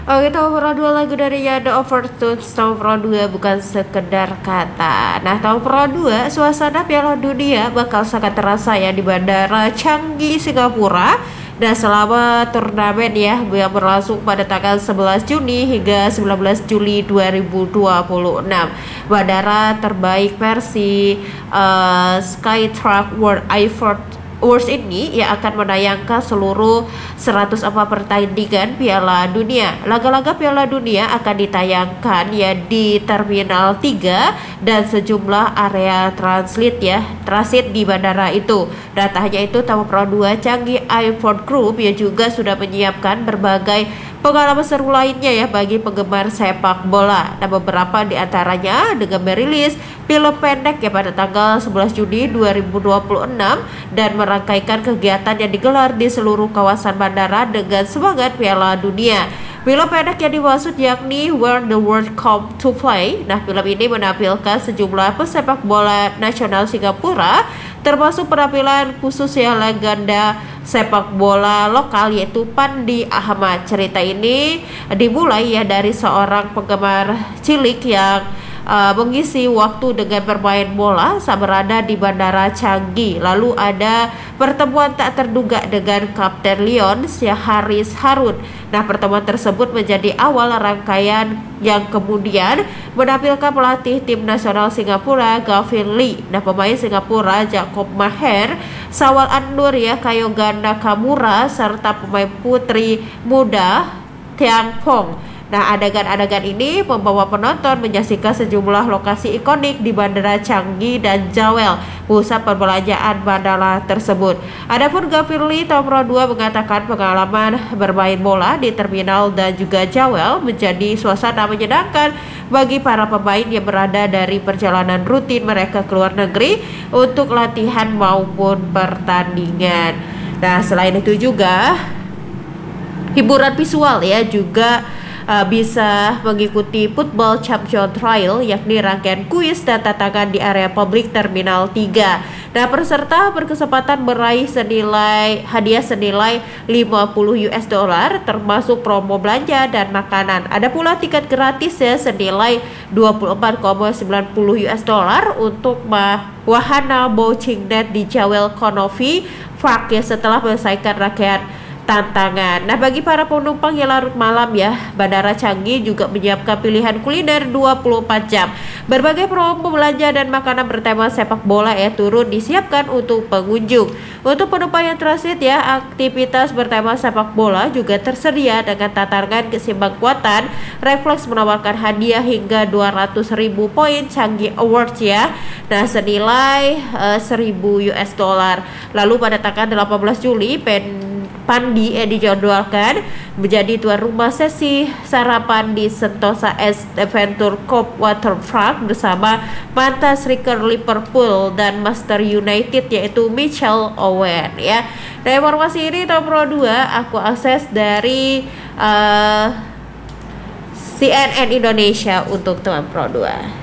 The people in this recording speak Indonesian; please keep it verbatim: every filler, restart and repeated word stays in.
Oke, tahun Pro dua lagu dari The Overtones. Tahun Pro dua bukan sekedar kata. Nah, tahun Pro dua suasana Piala Dunia bakal sangat terasa ya di Bandara Changi, Singapura. Dan selama turnamen ya yang berlangsung pada tanggal sebelas Juni hingga sembilan belas Juli dua ribu dua puluh enam. Bandara terbaik versi uh, Skytrax World Airport Awards ini yang akan menayangkan seluruh seratus empat pertandingan Piala Dunia. Laga-laga Piala Dunia akan ditayangkan ya di Terminal tiga dan sejumlah area transit ya, transit di bandara itu. Dan tak hanya itu, Tamu Pro dua Changi Airport Group yang juga sudah menyiapkan berbagai pengalaman seru lainnya ya bagi penggemar sepak bola. Nah, beberapa di antaranya dengan merilis film pendek ya pada tanggal sebelas Juni dua ribu dua puluh enam dan merangkaikan kegiatan yang digelar di seluruh kawasan bandara dengan semangat Piala Dunia. Film pendek yang dimaksud yakni Where the World Come to Play. Nah, film ini menampilkan sejumlah pesepak bola nasional Singapura, termasuk penampilan khusus yang legenda sepak bola lokal yaitu Fandi Ahmad. Cerita ini dimulai ya dari seorang penggemar cilik yang uh, mengisi waktu dengan bermain bola saat berada di Bandara Changi. Lalu ada pertemuan tak terduga dengan Kapten Lions ya Haris Harun. Nah, pertemuan tersebut menjadi awal rangkaian yang kemudian menampilkan pelatih tim nasional Singapura Gavin Lee. Nah, pemain Singapura Jacob Maher, Sawal An-Nur ya Kyoga Nakamura serta pemain putri muda Tiang Pong. Nah, adegan-adegan ini membawa penonton menyaksikan sejumlah lokasi ikonik di Bandara Changi dan Jewel, pusat perbelanjaan bandara tersebut. Adapun Gavin Lee tahun Pro dua mengatakan pengalaman bermain bola di terminal dan juga Jewel menjadi suasana menyenangkan bagi para pemain yang berada dari perjalanan rutin mereka ke luar negeri untuk latihan maupun pertandingan. Nah, selain itu juga hiburan visual ya juga Uh, bisa mengikuti Football Champion Trial, yakni rangkaian kuis dan tantangan di area publik Terminal tiga. Nah, peserta berkesempatan meraih senilai hadiah senilai lima puluh US dollar termasuk promo belanja dan makanan. Ada pula tiket gratis ya senilai dua puluh empat koma sembilan puluh US dollar untuk wahana bouncing net di Jewel Konofi Park ya setelah menyelesaikan rangkaian tantangan. Nah, bagi para penumpang yang larut malam ya, Bandara Changi juga menyiapkan pilihan kuliner dua puluh empat jam. Berbagai promo belanja dan makanan bertema sepak bola ya turun disiapkan untuk pengunjung. Untuk penumpang yang transit ya, aktivitas bertema sepak bola juga tersedia dengan tataran kesimbang kuatan. Reflex menawarkan hadiah hingga dua ratus ribu poin Changi Awards ya. Nah, senilai uh, seribu US dollar. Lalu pada tanggal delapan belas Juli pen Fandi eh, dijadwalkan menjadi tuan rumah sesi sarapan di Sentosa S Adventure Cove Waterfront bersama mantan striker Liverpool dan Manchester United yaitu Michael Owen ya. Nah, informasi ini tahun Pro dua aku akses dari uh, C N N Indonesia untuk teman Pro dua.